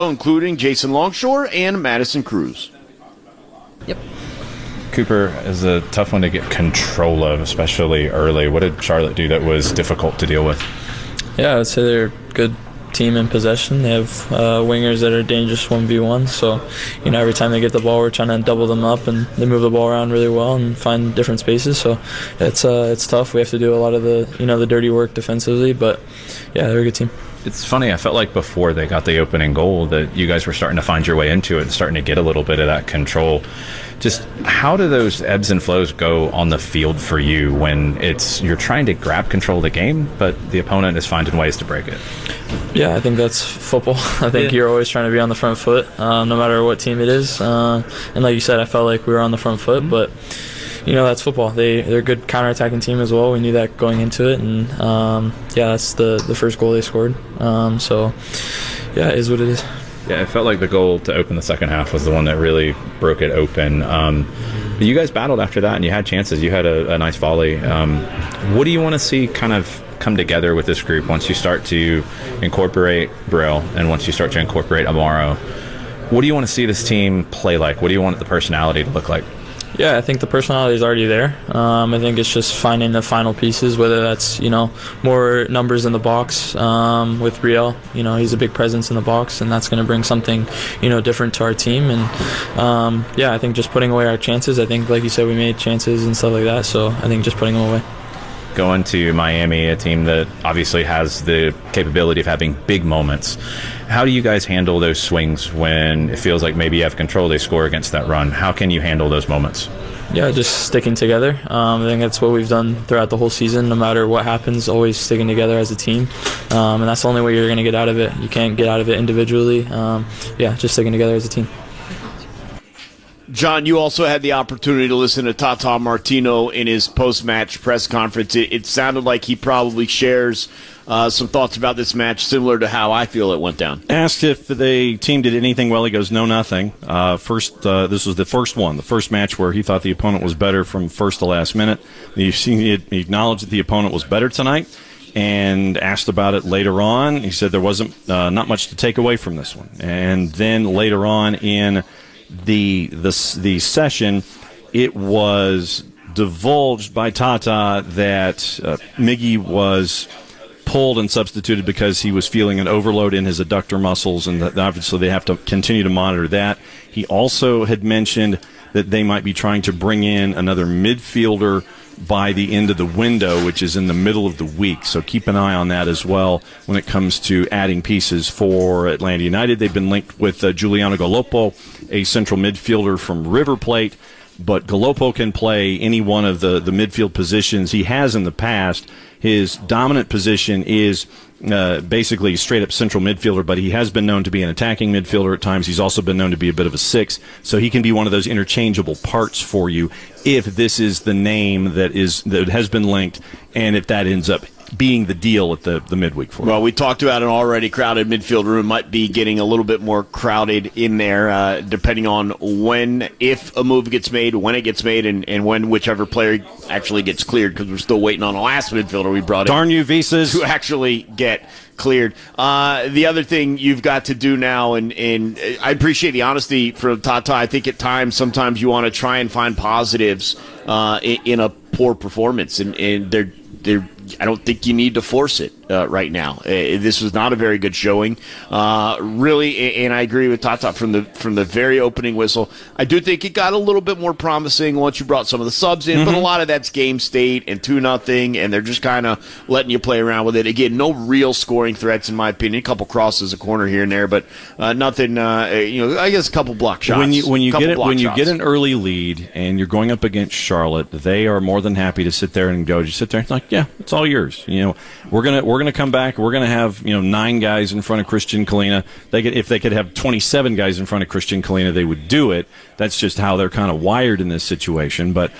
including Jason Longshore and Madison Cruz. Yep. Cooper is a tough one to get control of, especially early. What did Charlotte do that was difficult to deal with? Yeah, I would say they're a good team in possession. They have wingers that are dangerous 1v1. So, every time they get the ball, we're trying to double them up, and they move the ball around really well and find different spaces. So, it's tough. We have to do a lot of the dirty work defensively. But yeah, they're a good team. It's funny, I felt like before they got the opening goal that you guys were starting to find your way into it and starting to get a little bit of that control. Just how do those ebbs and flows go on the field for you when you're trying to grab control of the game, but the opponent is finding ways to break it? Yeah, I think that's football. I think you're always trying to be on the front foot, no matter what team it is. And like you said, I felt like we were on the front foot, but that's football. They're a good counterattacking team as well. We knew that going into it, and that's the first goal they scored. So yeah, it is what it is. Yeah, it felt like the goal to open the second half was the one that really broke it open. But you guys battled after that, and you had chances. You had a nice volley. What do you want to see kind of come together with this group once you start to incorporate Brill and once you start to incorporate Amaro? What do you want to see this team play like? What do you want the personality to look like? Yeah, I think the personality is already there. I think it's just finding the final pieces, whether that's, more numbers in the box with Brielle. He's a big presence in the box, and that's going to bring something, different to our team. And, I think just putting away our chances. I think, like you said, we made chances and stuff like that, so I think just putting them away. Going to Miami, a team that obviously has the capability of having big moments. How do you guys handle those swings when it feels like maybe you have control, they score against that run? How can you handle those moments? Yeah, just sticking together. I think that's what we've done throughout the whole season. No matter what happens, always sticking together as a team. And that's the only way you're going to get out of it. You can't get out of it individually. Just sticking together as a team. John, you also had the opportunity to listen to Tata Martino in his post-match press conference. It sounded like he probably shares some thoughts about this match similar to how I feel it went down. Asked if the team did anything well, he goes, no, nothing. This was the first match where he thought the opponent was better from first to last minute. He acknowledged that the opponent was better tonight and asked about it later on. He said there wasn't not much to take away from this one. And then later on in the session, it was divulged by Tata that Miggy was pulled and substituted because he was feeling an overload in his adductor muscles, and that obviously they have to continue to monitor that. He also had mentioned that they might be trying to bring in another midfielder by the end of the window, which is in the middle of the week. So keep an eye on that as well when it comes to adding pieces for Atlanta United. They've been linked with Giuliano Galoppo, a central midfielder from River Plate. But Galoppo can play any one of the midfield positions he has in the past. His dominant position is basically straight up central midfielder, but he has been known to be an attacking midfielder at times. He's also been known to be a bit of a six, so he can be one of those interchangeable parts for you if this is the name that has been linked, and if that ends up being the deal at the midweek for him. Well, we talked about an already crowded midfield room might be getting a little bit more crowded in there, depending on if a move gets made, when it gets made, and when whichever player actually gets cleared, because we're still waiting on the last midfielder we brought in. Darn you, Visas. To actually get cleared. The other thing you've got to do now, and I appreciate the honesty from Tata. I think at times, sometimes you want to try and find positives in a poor performance, and I don't think you need to force it right now. This was not a very good showing, really, and I agree with Tata from the very opening whistle. I do think it got a little bit more promising once you brought some of the subs in, but a lot of that's game state and 2-0, and they're just kind of letting you play around with it. Again, no real scoring threats in my opinion. A couple crosses, a corner here and there, but nothing. I guess a couple block shots. When you get an early lead and you're going up against Charlotte, they are more than happy to sit there and go. Just sit there and like, yeah, it's all yours. We're gonna come back. We're gonna have 9 guys in front of Christian Kalina. If they could have 27 guys in front of Christian Kalina, they would do it. That's just how they're kind of wired in this situation. But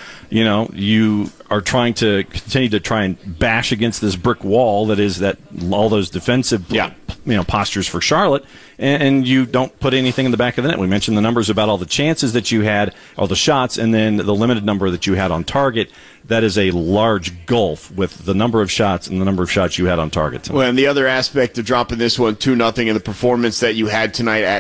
you are trying to continue to try and bash against this brick wall that is all those defensive postures for Charlotte, and you don't put anything in the back of the net. We mentioned the numbers about all the chances that you had, all the shots, and then the limited number that you had on target. That is a large gulf with the number of shots and the number of shots you had on target tonight. Well, and the other aspect of dropping this one 2-0 in the performance that you had tonight at